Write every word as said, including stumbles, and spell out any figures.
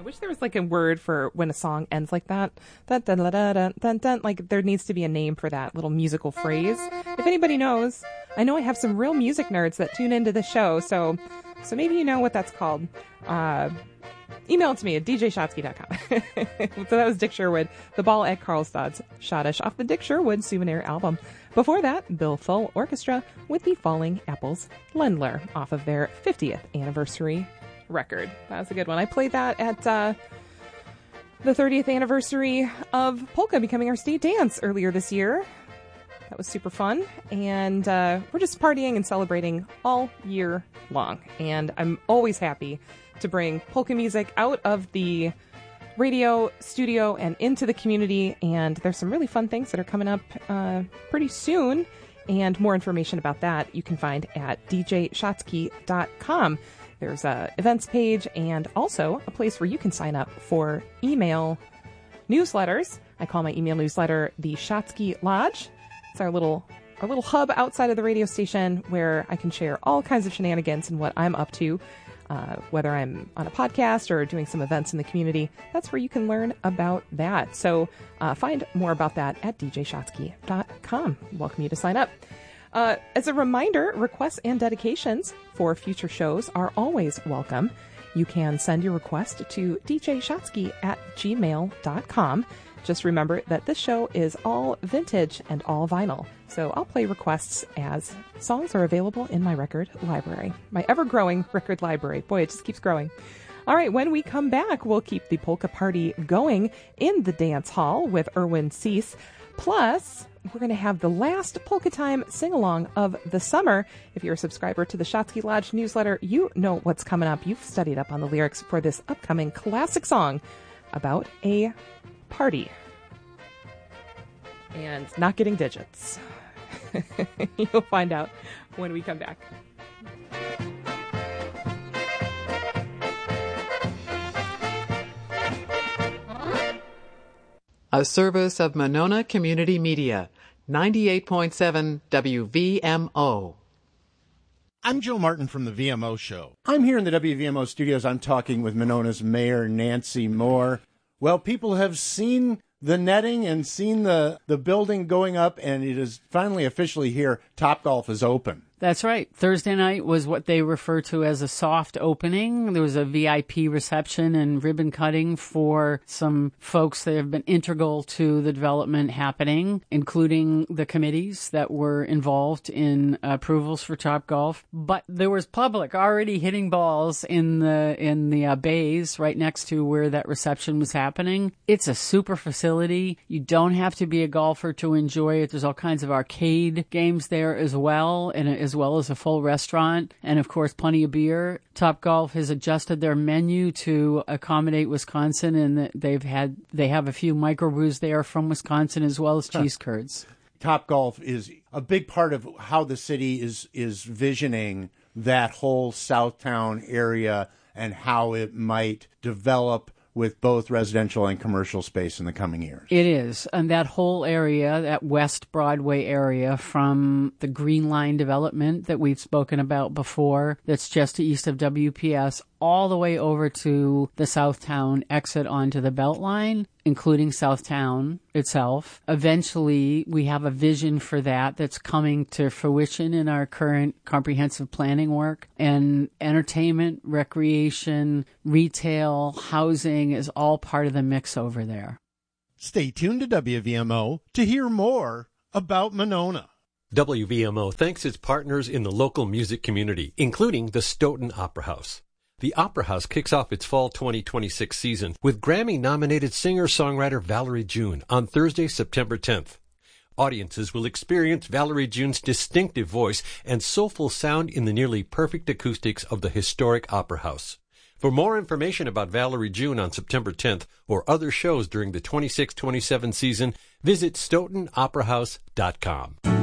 wish there was like a word for when a song ends like that. Dun, dun, dun, dun, dun, dun, dun. Like there needs to be a name for that little musical phrase. If anybody knows, I know I have some real music nerds that tune into the show, so so maybe you know what that's called. Uh, email it to me at d j shotsky dot com. So that was Dick Sherwood, The Ball at Karlstad's Schottish off the Dick Sherwood Souvenir album. Before that, Bill Full Orchestra with the Falling Apples Lendler off of their fiftieth anniversary record. That was a good one. I played that at uh, the thirtieth anniversary of polka becoming our state dance earlier this year. That was super fun, and uh, we're just partying and celebrating all year long. And I'm always happy to bring polka music out of the radio studio and into the community, and there's some really fun things that are coming up uh, pretty soon, and more information about that you can find at d j shotsky dot com. There's a events page and also a place where you can sign up for email newsletters. I call my email newsletter the Shotsky Lodge. It's our little our little hub outside of the radio station where I can share all kinds of shenanigans and what I'm up to, uh, whether I'm on a podcast or doing some events in the community. That's where you can learn about that. So uh, find more about that at d j shotsky dot com. Welcome you to sign up. Uh, as a reminder, requests and dedications for future shows are always welcome. You can send your request to d j shotsky at gmail dot com. Just remember that this show is all vintage and all vinyl, so I'll play requests as songs are available in my record library, my ever-growing record library. Boy, it just keeps growing. All right, when we come back, we'll keep the polka party going in the dance hall with Erwin Cease. Plus, we're going to have the last Polka Time sing-along of the summer. If you're a subscriber to the Shotsky Lodge newsletter, you know what's coming up. You've studied up on the lyrics for this upcoming classic song about a party and not getting digits. You'll find out when we come back. A service of Monona Community Media, ninety-eight point seven W V M O. I'm Joe Martin from the V M O Show. I'm here in the W V M O studios. I'm talking with Monona's Mayor, Nancy Moore. Well, people have seen the netting and seen the, the building going up, and it is finally officially here. Topgolf is open. That's right. Thursday night was what they refer to as a soft opening. There was a V I P reception and ribbon cutting for some folks that have been integral to the development happening, including the committees that were involved in approvals for Topgolf. But there was public already hitting balls in the in the uh, bays right next to where that reception was happening. It's a super facility. You don't have to be a golfer to enjoy it. There's all kinds of arcade games there as well, and as well as a full restaurant, and of course plenty of beer. Topgolf has adjusted their menu to accommodate Wisconsin, and they've had they have a few microbrews there from Wisconsin as well as cheese curds. Topgolf is a big part of how the city is is visioning that whole Southtown area and how it might develop with both residential and commercial space in the coming years. It is. And that whole area, that West Broadway area from the Green Line development that we've spoken about before, that's just east of W P S, all the way over to the Southtown exit onto the Beltline, including Southtown itself. Eventually, we have a vision for that that's coming to fruition in our current comprehensive planning work. And entertainment, recreation, retail, housing is all part of the mix over there. Stay tuned to W V M O to hear more about Monona. W V M O thanks its partners in the local music community, including the Stoughton Opera House. The Opera House kicks off its fall twenty twenty-six season with Grammy-nominated singer-songwriter Valerie June on Thursday, September tenth. Audiences will experience Valerie June's distinctive voice and soulful sound in the nearly perfect acoustics of the historic Opera House. For more information about Valerie June on September tenth or other shows during the twenty-six twenty-seven season, visit stoughton opera house dot com.